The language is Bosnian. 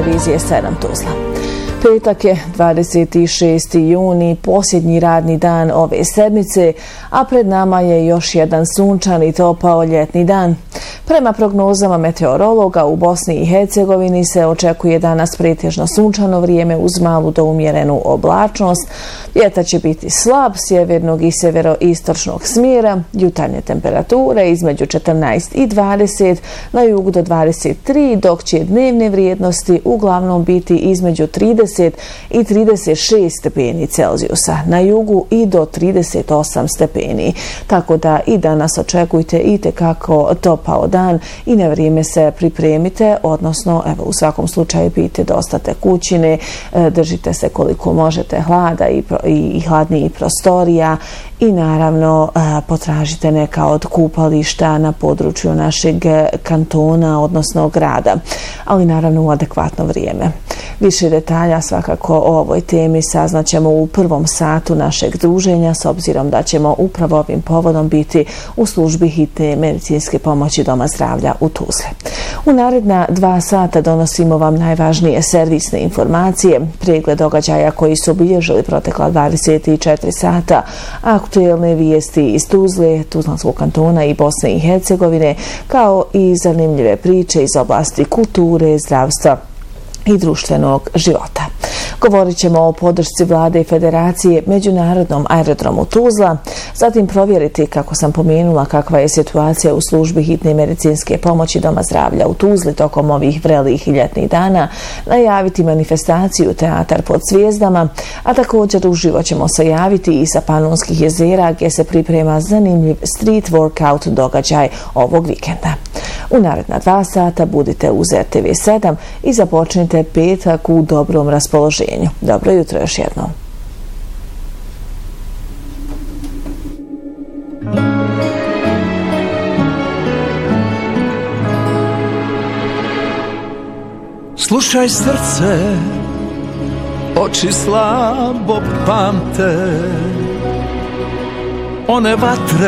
televizije 7 Tuzla. Petak je 26. juni, posljednji radni dan ove sedmice, a pred nama je još jedan sunčan i topao ljetni dan. Prema prognozama meteorologa u Bosni i Hercegovini se očekuje danas pretežno sunčano vrijeme uz malu do umjerenu oblačnost. Vjetar će biti slab, sjevernog i sjeveroistočnog smjera, jutarnje temperature između 14 i 20, na jugu do 23, dok će dnevne vrijednosti uglavnom biti između 30 i 36 stepeni Celzijusa, na jugu i do 38 stepeni. Tako da i danas očekujte itekako topao dan i na vrijeme se pripremite, odnosno evo, u svakom slučaju pijte dosta tekućine, držite se koliko možete hlada i hladnijih prostorija i naravno potražite neka od kupališta na području našeg kantona, odnosno grada, ali naravno u adekvatno vrijeme. Više detalja svakako o ovoj temi saznaćemo u prvom satu našeg druženja, s obzirom da ćemo upravo ovim povodom biti u službi hitne medicinske pomoći Doma zdravlja u Tuzli. U naredna 2 sata donosimo vam najvažnije servisne informacije, pregled događaja koji su obilježili protekla 24 sata, aktuelne vijesti iz Tuzle, Tuzlanskog kantona i Bosne i Hercegovine, kao i zanimljive priče iz oblasti kulture, zdravstva i društvenog života. Govorit ćemo o podršci Vlade i Federacije Međunarodnom aerodromu Tuzla, zatim provjeriti, kako sam pomenula, kakva je situacija u službi hitne medicinske pomoći Doma zdravlja u Tuzli tokom ovih vrelih i ljetnih dana, najaviti manifestaciju Teatar pod zvijezdama, a također uživo ćemo se javiti i sa Panonskih jezera gdje se priprema zanimljiv street workout događaj ovog vikenda. U naredna 2 sata budite uz RTV 7 i započnite petak u dobrom raspoloženju. Dobro jutro još jednom. Slušaj srce, oči slabo pamte, one vatre